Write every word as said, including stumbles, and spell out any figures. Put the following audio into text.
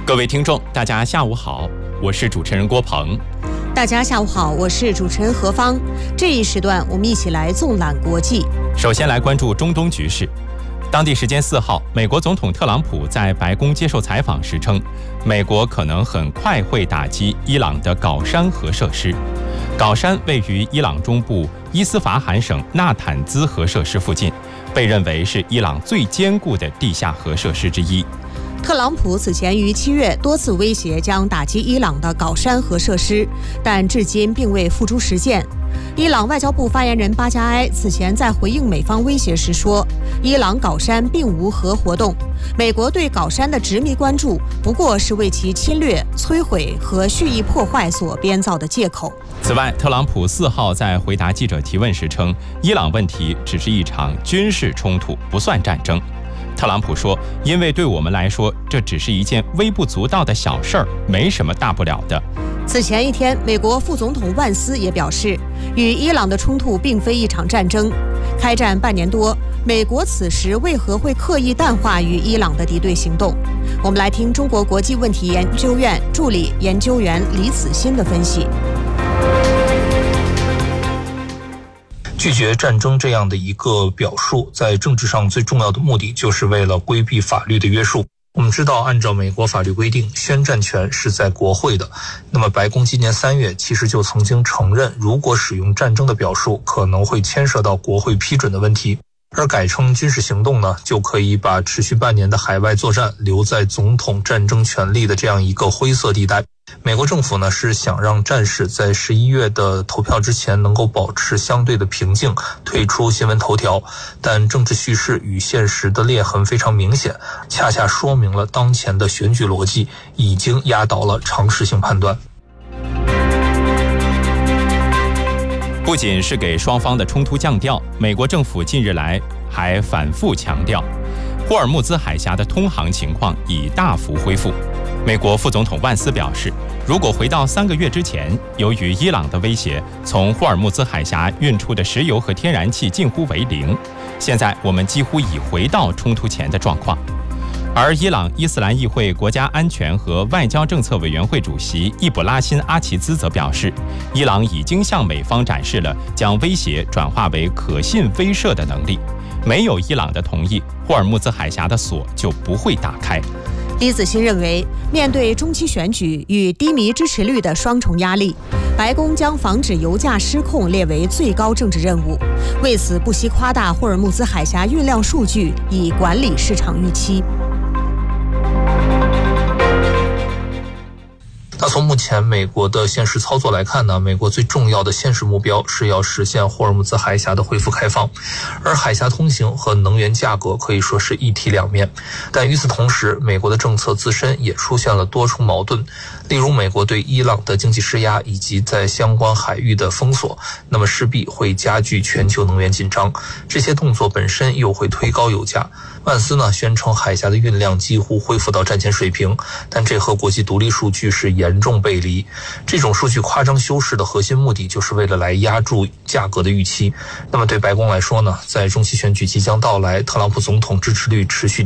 各位听众，大家下午好，我是主持人郭鹏。 大家下午好，我是主持人何芳。这一时段，我们一起来纵览国际。 首先来关注中东局势。当地时间四号，美国总统特朗普在白宫接受采访时称，美国可能很快会打击伊朗的镐山核设施。镐山位于伊朗中部伊斯法罕省纳坦兹核设施附近，被认为是伊朗最坚固的地下核设施之一。 特朗普此前于七月多次威胁将打击伊朗的镐山核设施，但至今并未付诸实践。伊朗外交部发言人巴加埃此前在回应美方威胁时说，伊朗镐山并无核活动，美国对镐山的执迷关注不过是为其侵略、摧毁和蓄意破坏所编造的借口。 此外，特朗普四号在回答记者提问时称，伊朗问题只是一场军事冲突，不算战争。特朗普说，因为对我们来说，这只是一件微不足道的小事儿，没什么大不了的。 此前一天，美国副总统万斯也表示，与伊朗的冲突并非一场战争。开战半年多，美国此时为何会刻意淡化与伊朗的敌对行动？我们来听中国国际问题研究院助理研究员李子欣的分析。 拒绝战争这样的一个表述，在政治上最重要的目的就是为了规避法律的约束。我们知道，按照美国法律规定，宣战权是在国会的。那么白宫今年三月其实就曾经承认，如果使用战争的表述，可能会牵涉到国会批准的问题。而改称军事行动呢，就可以把持续半年的海外作战留在总统战争权力的这样一个灰色地带。美国政府呢是想让战事在十一月的投票之前能够保持相对的平静，退出新闻头条，但政治叙事与现实的裂痕非常明显，恰恰说明了当前的选举逻辑已经压倒了常识性判断。 不仅是给双方的冲突降调，美国政府近日来还反复强调，霍尔木兹海峡的通航情况已大幅恢复。美国副总统万斯表示，如果回到三个月之前，由于伊朗的威胁，从霍尔木兹海峡运出的石油和天然气近乎为零，现在我们几乎已回到冲突前的状况。而伊朗伊斯兰议会国家安全和外交政策委员会主席易卜拉欣·阿齐兹则表示，伊朗已经向美方展示了将威胁转化为可信威慑的能力。没有伊朗的同意，霍尔木兹海峡的锁就不会打开。 李子欣认为，面对中期选举与低迷支持率的双重压力，白宫将防止油价失控列为最高政治任务，为此不惜夸大霍尔木兹海峡运量数据，以管理市场预期。 那从目前美国的现实操作来看呢，美国最重要的现实目标是要实现霍尔木兹海峡的恢复开放，而海峡通行和能源价格可以说是一体两面。但与此同时，美国的政策自身也出现了多重矛盾，例如美国对伊朗的经济施压以及在相关海域的封锁，那么势必会加剧全球能源紧张，这些动作本身又会推高油价。万斯呢宣称海峡的运量几乎恢复到战前水平，但这和国际独立数据是严重背离。这种数据夸张修饰的核心目的就是为了来压住价格的预期。那么对白宫来说呢，在中期选举即将到来，特朗普总统支持率持续